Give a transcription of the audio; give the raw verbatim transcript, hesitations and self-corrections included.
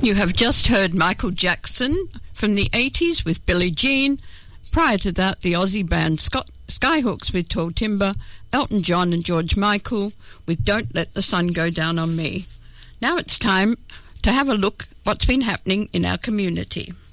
You have just heard Michael Jackson from the eighties with Billie Jean. Prior to that, the Aussie band Scott, Skyhawks with Tall Timber, Elton John and George Michael with Don't Let the Sun Go Down on Me. Now it's time to have a look what's been happening in our community.